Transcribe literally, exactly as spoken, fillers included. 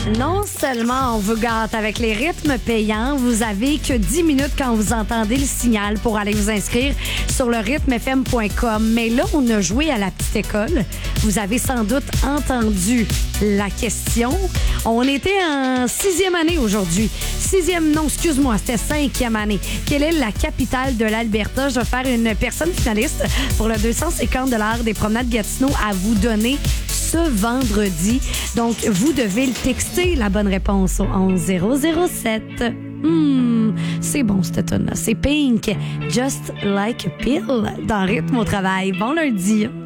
Non seulement on vous gâte avec les rythmes payants, vous avez que dix minutes quand vous entendez le signal pour aller vous inscrire sur le rythme f m point com. Mais là, on a joué à la petite école. Vous avez sans doute entendu la question. On était en sixième année aujourd'hui. Sixième, non, excuse-moi, c'était cinquième année. Quelle est la capitale de l'Alberta? Je vais faire une personne finaliste pour le deux cent cinquante dollars des promenades Gatineau à vous donner ce vendredi. Donc, vous devez le texter, la bonne réponse, au onze zéro zéro sept. Hmm, c'est bon, cette tonne-là. C'est Pink, Just Like a Pill, dans Rythme au travail. Bon lundi.